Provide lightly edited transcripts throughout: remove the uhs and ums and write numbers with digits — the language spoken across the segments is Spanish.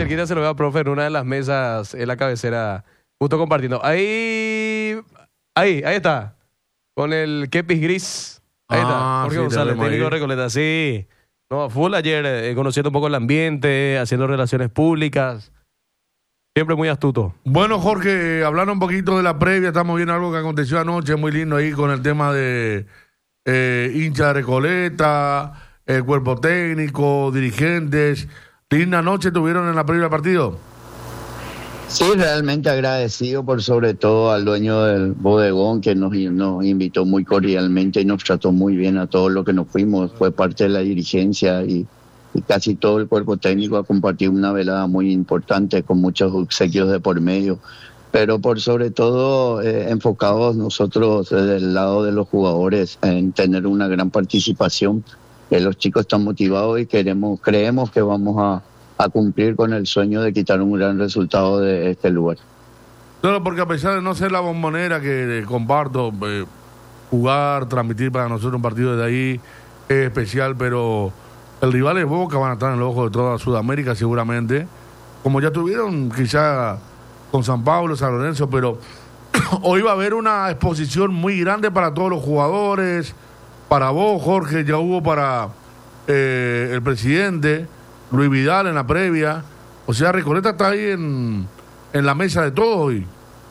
cerquita se lo veo a profe en una de las mesas en la cabecera, justo compartiendo. Ahí está. Con el kepis gris. Ahí está. Jorge sí, González, técnico de ahí. Recoleta. Sí. No, full ayer, conociendo un poco el ambiente, haciendo relaciones públicas. Siempre muy astuto. Bueno, Jorge, hablando un poquito de la previa, estamos viendo algo que aconteció anoche, muy lindo ahí con el tema de hincha de Recoleta, el cuerpo técnico, dirigentes. Linda noche tuvieron en la previa del partido. Sí, realmente agradecido por sobre todo al dueño del bodegón que nos invitó muy cordialmente y nos trató muy bien a todos los que nos fuimos. Fue parte de la dirigencia y casi todo el cuerpo técnico a compartir una velada muy importante con muchos obsequios de por medio. Pero por sobre todo enfocados nosotros desde el lado de los jugadores en tener una gran participación. Los chicos están motivados y creemos que vamos a cumplir con el sueño de quitar un gran resultado de este lugar. Claro, porque a pesar de no ser la bombonera que comparto, jugar, transmitir para nosotros un partido de ahí es especial, pero el rival es Boca, van a estar en el ojo de toda Sudamérica seguramente, como ya tuvieron quizá con San Pablo, San Lorenzo, pero hoy va a haber una exposición muy grande para todos los jugadores, para vos, Jorge, ya hubo para el presidente Luis Vidal en la previa. O sea, Recoleta está ahí en la mesa de todos hoy.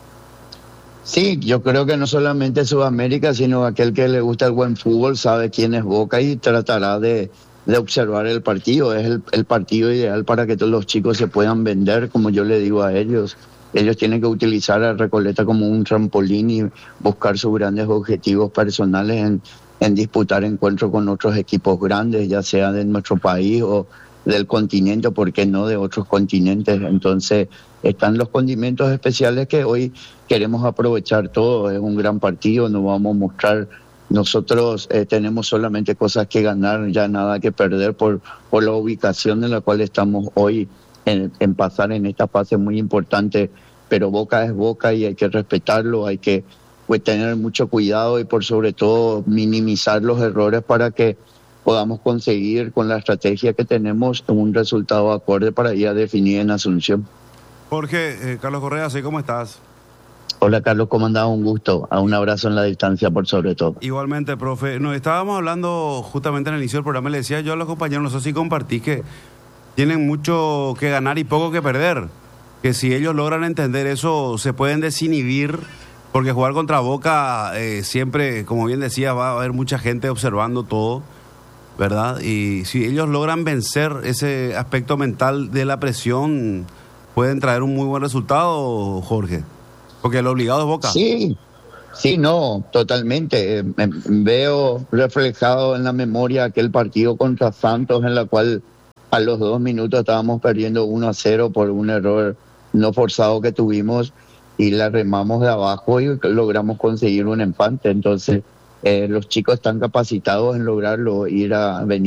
Sí, yo creo que no solamente Sudamérica, sino aquel que le gusta el buen fútbol sabe quién es Boca y tratará de observar el partido. Es el partido ideal para que todos los chicos se puedan vender, como yo le digo a ellos. Ellos tienen que utilizar a Recoleta como un trampolín y buscar sus grandes objetivos personales en disputar encuentros con otros equipos grandes, ya sea de nuestro país o del continente, ¿por qué no de otros continentes? Entonces están los condimentos especiales que hoy queremos aprovechar todo. Es un gran partido, nos vamos a mostrar. Nosotros tenemos solamente cosas que ganar, ya nada que perder por la ubicación en la cual estamos hoy en pasar en esta fase muy importante, pero Boca es Boca y hay que respetarlo, hay que tener mucho cuidado y por sobre todo minimizar los errores para que podamos conseguir con la estrategia que tenemos un resultado acorde para ir a definir en Asunción. Jorge, Carlos Correa, ¿cómo estás? Hola Carlos, ¿cómo andás? Un gusto. A un abrazo en la distancia por sobre todo. Igualmente, profe. Nos estábamos hablando justamente en el inicio del programa, le decía yo a los compañeros, no sé si compartís, que tienen mucho que ganar y poco que perder. Que si ellos logran entender eso, se pueden desinhibir, porque jugar contra Boca siempre, como bien decía, va a haber mucha gente observando todo, ¿verdad? Y si ellos logran vencer ese aspecto mental de la presión, pueden traer un muy buen resultado, Jorge. Porque el obligado es Boca. Sí, no, totalmente. Veo reflejado en la memoria aquel partido contra Santos en la cual a los 2 minutos estábamos perdiendo 1-0 por un error no forzado que tuvimos y la remamos de abajo y logramos conseguir un empate. Entonces, los chicos están capacitados en lograrlo, ir a venir